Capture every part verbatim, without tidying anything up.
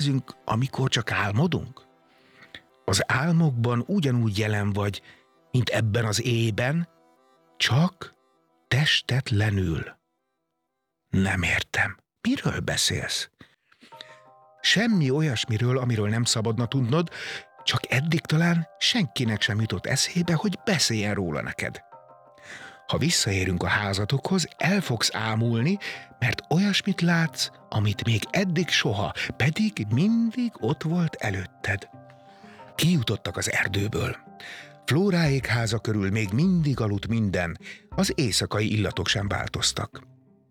érzünk, amikor csak álmodunk? Az álmokban ugyanúgy jelen vagy, mint ebben az éjben, csak testetlenül. Nem értem. Miről beszélsz? Semmi olyasmiről, amiről nem szabadna tudnod, csak eddig talán senkinek sem jutott eszébe, hogy beszéljen róla neked. Ha visszaérünk a házatokhoz, el fogsz ámulni, mert olyasmit látsz, amit még eddig soha, pedig mindig ott volt előtted. Kijutottak az erdőből. Flóráék háza körül még mindig aludt minden, az éjszakai illatok sem változtak.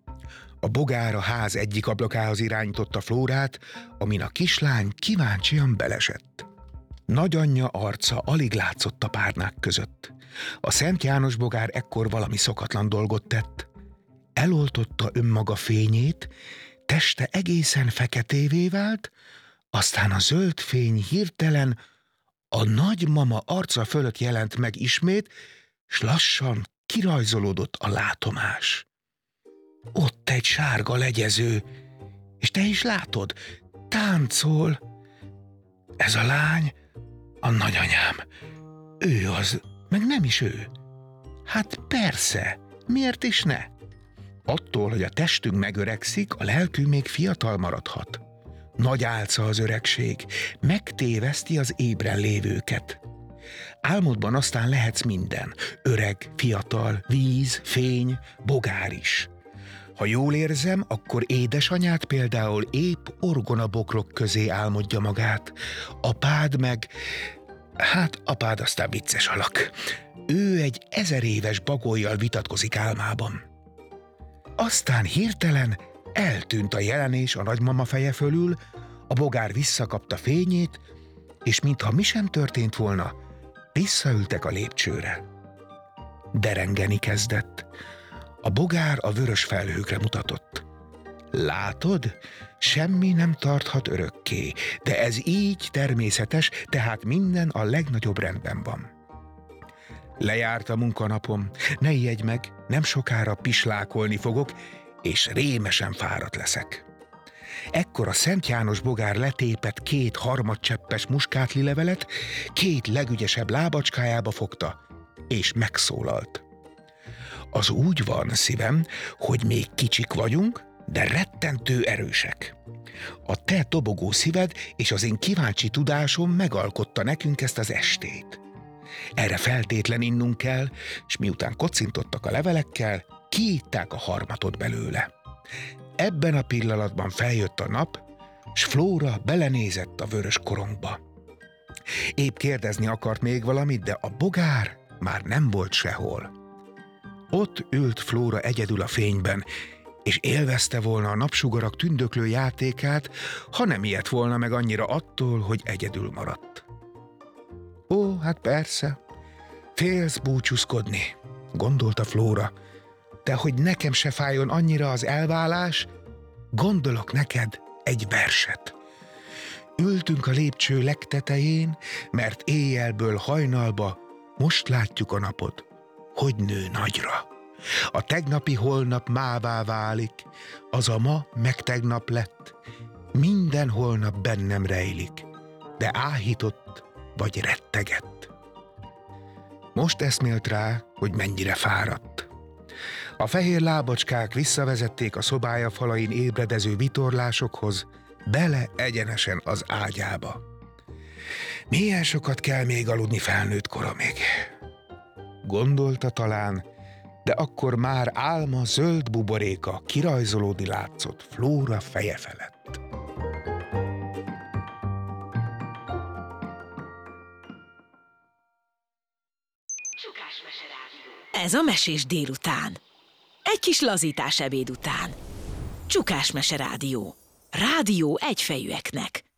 A bogár a ház egyik ablakához irányította Flórát, amin a kislány kíváncsian belesett. Nagyanyja arca alig látszott a párnák között. A Szent János bogár ekkor valami szokatlan dolgot tett. Eloltotta önmaga fényét, teste egészen feketévé vált, aztán a zöld fény hirtelen a nagymama arca fölött jelent meg ismét, s lassan kirajzolódott a látomás. Ott egy sárga legyező, és te is látod, táncol. Ez a lány a nagyanyám. Ő az, meg nem is ő. Hát persze, miért is ne? Attól, hogy a testünk megöregszik, a lelkünk még fiatal maradhat. Nagy álca az öregség, megtéveszti az ébren lévőket. Álmodban aztán lehetsz minden, öreg, fiatal, víz, fény, bogár is. Ha jól érzem, akkor édesanyád például épp orgonabokrok közé álmodja magát. Apád meg... Hát apád aztán vicces alak. Ő egy ezer éves bagollyal vitatkozik álmában. Aztán hirtelen eltűnt a jelenés a nagymama feje fölül, a bogár visszakapta fényét, és mintha mi sem történt volna, visszaültek a lépcsőre. Derengeni kezdett. A bogár a vörös felhőkre mutatott. Látod? Semmi nem tarthat örökké, de ez így természetes, tehát minden a legnagyobb rendben van. Lejárt a munkanapom, ne ijedj meg, nem sokára pislákolni fogok, és rémesen fáradt leszek. Ekkor a Szent János bogár letépett két harmadcseppes muskátli levelet, két legügyesebb lábacskájába fogta, és megszólalt. Az úgy van, szívem, hogy még kicsik vagyunk, de rettentő erősek. A te dobogó szíved és az én kíváncsi tudásom megalkotta nekünk ezt az estét. Erre feltétlen innunk kell, és miután kocintottak a levelekkel, kiitták a harmatot belőle. Ebben a pillanatban feljött a nap, s Flóra belenézett a vörös korongba. Épp kérdezni akart még valamit, de a bogár már nem volt sehol. Ott ült Flóra egyedül a fényben, és élvezte volna a napsugarak tündöklő játékát, ha nem ijedt volna meg annyira attól, hogy egyedül maradt. Ó, hát persze, félsz búcsúzkodni, gondolta Flóra, de hogy nekem se fájjon annyira az elválás, gondolok neked egy verset. Ültünk a lépcső legtetején, mert éjjelből hajnalba most látjuk a napot, hogy nő nagyra. A tegnapi holnap mává válik, az a ma meg tegnap lett, minden holnap bennem rejlik, de áhított vagy rettegett. Most eszmélt rá, hogy mennyire fáradt. A fehér lábacskák visszavezették a szobája falain ébredező vitorlásokhoz, bele egyenesen az ágyába. Milyen sokat kell még aludni felnőtt koromig? Gondolta talán, de akkor már álma zöld buboréka kirajzolódni látszott Flóra feje felett. Ez a Mesés délután. Egy kis lazítás ebéd után. Csukás Mese Rádió. Rádió egyfejűeknek.